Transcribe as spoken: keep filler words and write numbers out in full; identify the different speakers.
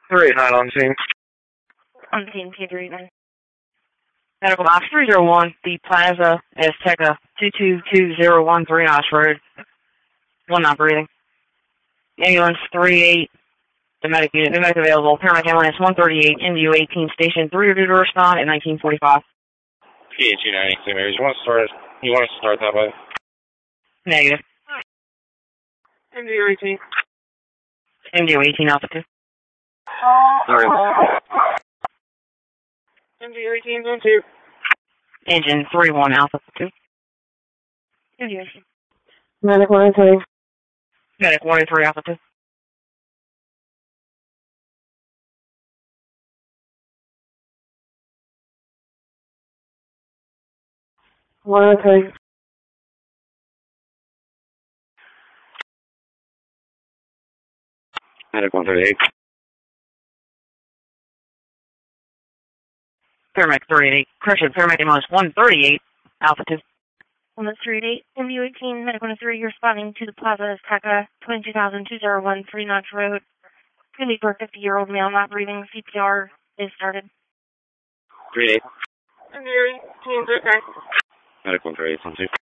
Speaker 1: three nine on scene.
Speaker 2: On scene, P three nine.
Speaker 3: Medical box three zero one, the Plaza Azteca, two two two zero one three Notch Road. One not breathing. Ambulance three eight, the medic unit, the medic available. Paramedic ambulance one thirty-eight, M U eighteen station, three ready to respond at nineteen forty-five.
Speaker 1: P H two ninety-two, maybe. You want to start, you want to start that way?
Speaker 3: Negative.
Speaker 1: M U eighteen.
Speaker 3: M U eighteen Alpha two.
Speaker 1: Sorry. M U eighteen, zone two.
Speaker 3: Engine three one Alpha two.
Speaker 2: M U eighteen.
Speaker 3: Medic one three. Medic one three Alpha two. one three.
Speaker 1: Medic one thirty-eight.
Speaker 3: Paramedic three eighty-eight. Correction, Paramedic ambulance one thirty-eight Alpha two.
Speaker 2: On the three eighty-eight, M U eighteen, Medic one three, you're responding to the Plaza Azteca, twenty-two thousand two oh one, three Notch Road. It's going to be for a fifty-year-old male not breathing. C P R is started.
Speaker 1: three eight. M U eighteen, okay. Medic one thirty-eight, on two.